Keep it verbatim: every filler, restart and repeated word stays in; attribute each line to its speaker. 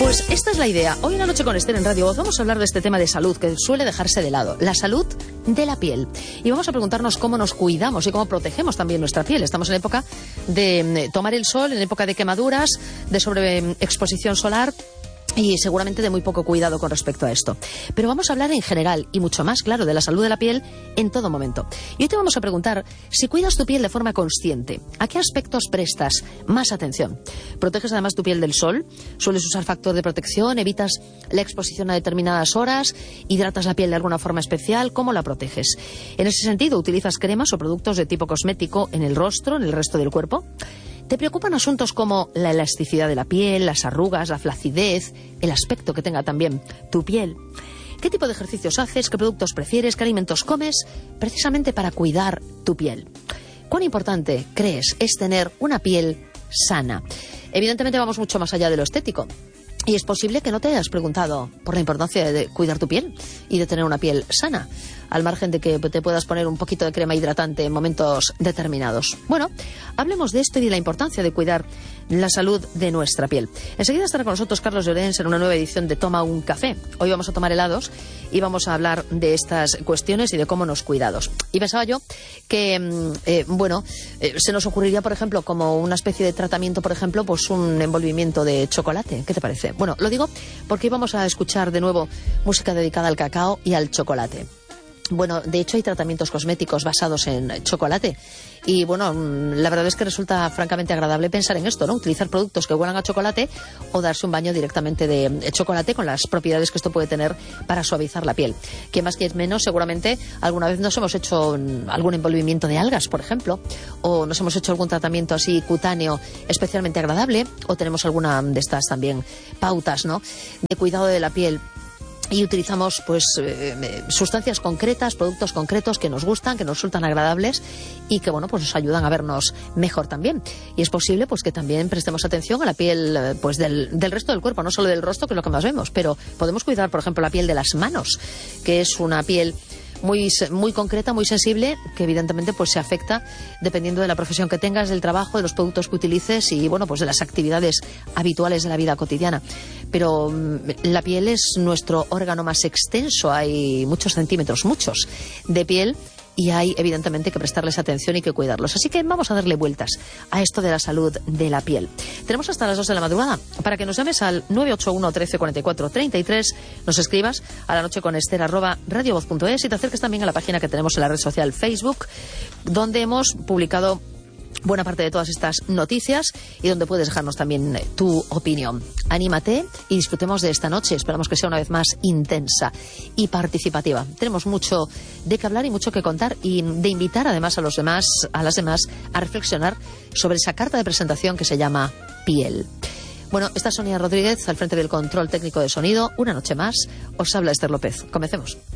Speaker 1: Pues esta es la idea. Hoy en La Noche con Esther en Radio Voz vamos a hablar de este tema de salud que suele dejarse de lado, la salud de la piel. Y vamos a preguntarnos cómo nos cuidamos y cómo protegemos también nuestra piel. Estamos en época de tomar el sol, en época de quemaduras, de sobreexposición solar y seguramente de muy poco cuidado con respecto a esto. Pero vamos a hablar en general y mucho más, claro, de la salud de la piel en todo momento. Y hoy te vamos a preguntar si cuidas tu piel de forma consciente. ¿A qué aspectos prestas más atención? ¿Proteges además tu piel del sol? ¿Sueles usar factor de protección? ¿Evitas la exposición a determinadas horas? ¿Hidratas la piel de alguna forma especial? ¿Cómo la proteges? En ese sentido, ¿utilizas cremas o productos de tipo cosmético en el rostro, en el resto del cuerpo? ¿Te preocupan asuntos como la elasticidad de la piel, las arrugas, la flacidez, el aspecto que tenga también tu piel? ¿Qué tipo de ejercicios haces? ¿Qué productos prefieres? ¿Qué alimentos comes? Precisamente para cuidar tu piel. ¿Cuán importante crees es tener una piel sana? Evidentemente vamos mucho más allá de lo estético. Y es posible que no te hayas preguntado por la importancia de cuidar tu piel y de tener una piel sana, al margen de que te puedas poner un poquito de crema hidratante en momentos determinados. Bueno, hablemos de esto y de la importancia de cuidar la salud de nuestra piel. Enseguida estará con nosotros Carlos Llorens en una nueva edición de Toma un Café. Hoy vamos a tomar helados y vamos a hablar de estas cuestiones y de cómo nos cuidamos. Y pensaba yo que, eh, bueno, eh, se nos ocurriría, por ejemplo, como una especie de tratamiento, por ejemplo, pues un envolvimiento de chocolate. ¿Qué te parece? Bueno, lo digo porque hoy vamos a escuchar de nuevo música dedicada al cacao y al chocolate. Bueno, de hecho hay tratamientos cosméticos basados en chocolate y bueno, la verdad es que resulta francamente agradable pensar en esto, ¿no? Utilizar productos que huelan a chocolate o darse un baño directamente de chocolate con las propiedades que esto puede tener para suavizar la piel. Que más que menos, seguramente alguna vez nos hemos hecho algún envolvimiento de algas, por ejemplo, o nos hemos hecho algún tratamiento así cutáneo especialmente agradable, o tenemos alguna de estas también pautas, ¿no?, de cuidado de la piel. Y utilizamos pues eh, sustancias concretas, productos concretos que nos gustan, que nos resultan agradables y que bueno, pues nos ayudan a vernos mejor también. Y es posible pues que también prestemos atención a la piel pues del, del resto del cuerpo, no solo del rostro, que es lo que más vemos, pero podemos cuidar, por ejemplo, la piel de las manos, que es una piel muy muy concreta, muy sensible, que evidentemente pues se afecta dependiendo de la profesión que tengas, del trabajo, de los productos que utilices y bueno, pues de las actividades habituales de la vida cotidiana. Pero mmm, la piel es nuestro órgano más extenso, hay muchos centímetros, muchos, de piel. Y hay, evidentemente, que prestarles atención y que cuidarlos. Así que vamos a darle vueltas a esto de la salud de la piel. Tenemos hasta las dos de la madrugada para que nos llames al nueve ocho uno, trece, cuarenta y cuatro, treinta y tres, nos escribas a la noche con Esther arroba radiovoz punto es y te acerques también a la página que tenemos en la red social Facebook, donde hemos publicado buena parte de todas estas noticias y donde puedes dejarnos también tu opinión. Anímate y disfrutemos de esta noche. Esperamos que sea una vez más intensa y participativa. Tenemos mucho de qué hablar y mucho que contar y de invitar además a los demás, a las demás, a reflexionar sobre esa carta de presentación que se llama Piel. Bueno, esta es Sonia Rodríguez al frente del control técnico de sonido. Una noche más os habla Esther López. Comencemos.